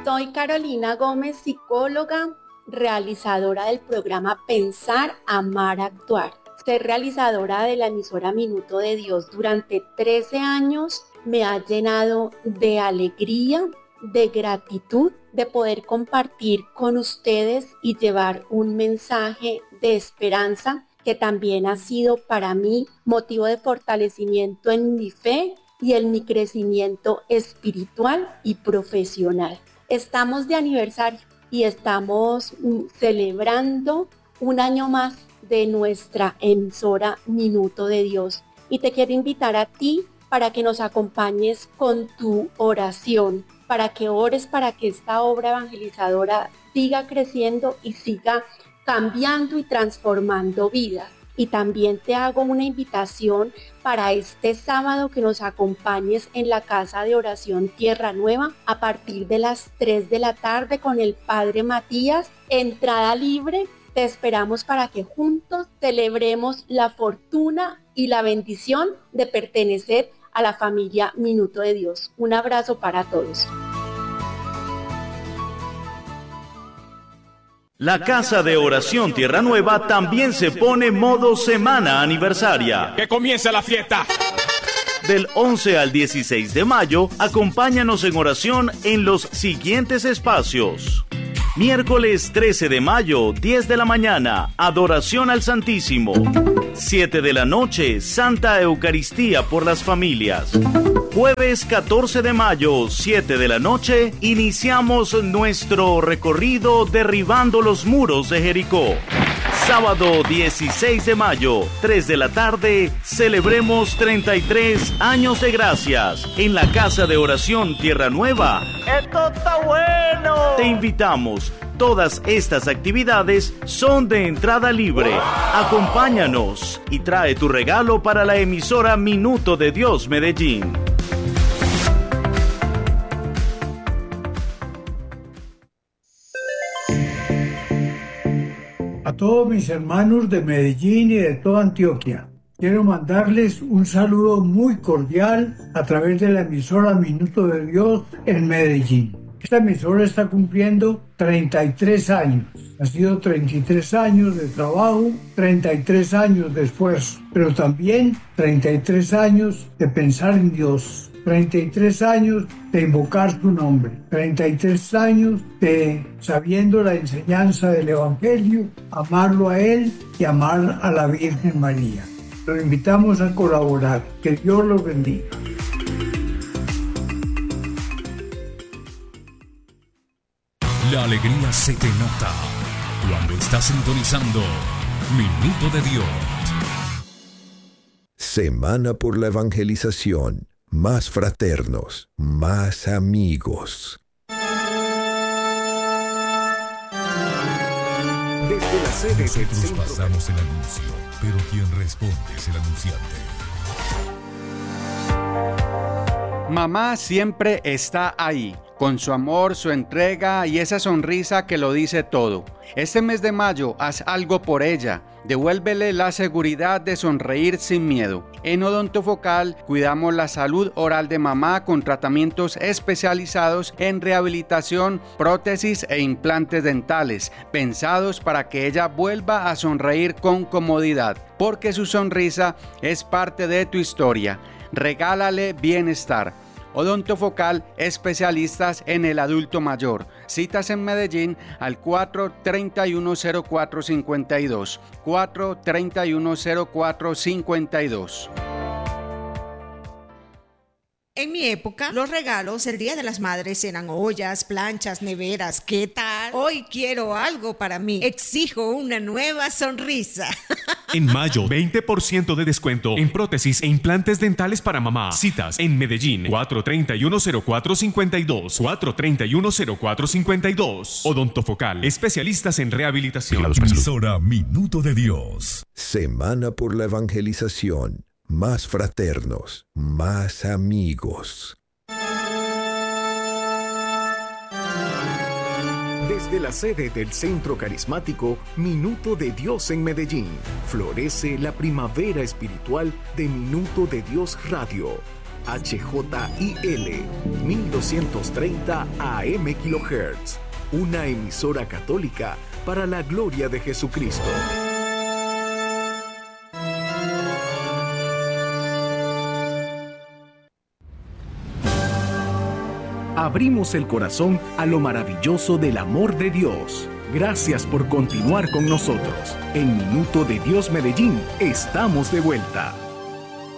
Soy Carolina Gómez, psicóloga, realizadora del programa Pensar, Amar, Actuar. Ser realizadora de la emisora Minuto de Dios durante 13 años me ha llenado de alegría, de gratitud, de poder compartir con ustedes y llevar un mensaje de esperanza que también ha sido para mí motivo de fortalecimiento en mi fe y en mi crecimiento espiritual y profesional. Estamos de aniversario y estamos celebrando un año más de nuestra emisora Minuto de Dios. Y te quiero invitar a ti para que nos acompañes con tu oración, para que ores para que esta obra evangelizadora siga creciendo y siga cambiando y transformando vidas. Y también te hago una invitación para este sábado que nos acompañes en la Casa de Oración Tierra Nueva a partir de las 3 de la tarde con el Padre Matías. Entrada libre, te esperamos para que juntos celebremos la fortuna y la bendición de pertenecer a la familia Minuto de Dios. Un abrazo para todos. La Casa de Oración Tierra Nueva también se pone modo semana aniversaria. ¡Que comience la fiesta! Del 11 al 16 de mayo, acompáñanos en oración en los siguientes espacios. Miércoles 13 de mayo, 10 de la mañana, adoración al Santísimo. 7 de la noche, Santa Eucaristía por las familias. Jueves 14 de mayo, 7 de la noche, iniciamos nuestro recorrido derribando los muros de Jericó. Sábado 16 de mayo, 3 de la tarde, celebremos 33 años de gracias en la Casa de Oración Tierra Nueva. ¡Esto está bueno! Te invitamos. Todas estas actividades son de entrada libre. Acompáñanos y trae tu regalo para la emisora Minuto de Dios Medellín. A todos mis hermanos de Medellín y de toda Antioquia, quiero mandarles un saludo muy cordial a través de la emisora Minuto de Dios en Medellín. Esta emisora está cumpliendo 33 años. Ha sido 33 años de trabajo, 33 años de esfuerzo, pero también 33 años de pensar en Dios, 33 años de invocar su nombre, 33 años de, sabiendo la enseñanza del Evangelio, amarlo a Él y amar a la Virgen María. Los invitamos a colaborar. Que Dios los bendiga. La alegría se te nota cuando estás sintonizando Minuto de Dios. Semana por la evangelización. Más fraternos, más amigos. Desde la sede nosotros pasamos el anuncio, pero quien responde es el anunciante. Mamá siempre está ahí, con su amor, su entrega y esa sonrisa que lo dice todo. Este mes de mayo, haz algo por ella. Devuélvele la seguridad de sonreír sin miedo. En Odontofocal cuidamos la salud oral de mamá con tratamientos especializados en rehabilitación, prótesis e implantes dentales, pensados para que ella vuelva a sonreír con comodidad, porque su sonrisa es parte de tu historia. Regálale bienestar. Odontofocal, especialistas en el adulto mayor. Citas en Medellín al 431-0452. 431-0452. En mi época, los regalos el Día de las Madres eran ollas, planchas, neveras. ¿Qué tal? Hoy quiero algo para mí. Exijo una nueva sonrisa. En mayo, 20% de descuento en prótesis e implantes dentales para mamá. Citas en Medellín, 431-0452. 431-0452. Odontofocal, especialistas en rehabilitación. Emisora Minuto de Dios. Semana por la evangelización. Más fraternos, más amigos. Desde la sede del Centro Carismático Minuto de Dios en Medellín, florece la primavera espiritual de Minuto de Dios Radio. WHJIL 1230 AM kHz, una emisora católica para la gloria de Jesucristo. Abrimos el corazón a lo maravilloso del amor de Dios. Gracias por continuar con nosotros. En Minuto de Dios Medellín, estamos de vuelta.